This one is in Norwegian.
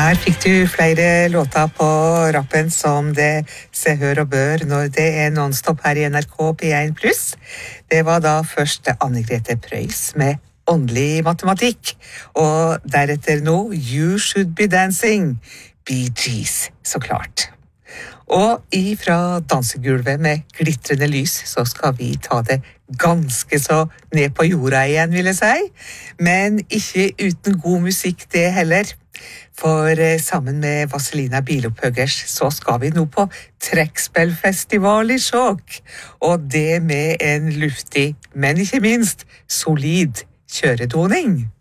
Der fikk du flere låter på rappen som det seg hør og bør når det non-stop her i NRK P1+. Det var da først Anne-Grete Preus med Åndelig matematikk, og deretter nå You Should Be Dancing, Bee Gees, så klart. Og ifra dansegulvet med glitrende lys så skal vi ta det ganske så ned på jorda igjen, vil jeg si. Men ikke uten god musikk det heller. For sammen med Vazelina Bilopphøggers så skal vi nå på trekkspillfestival i Skjåk. Og det med en luftig, men ikke minst solid kjøretoning.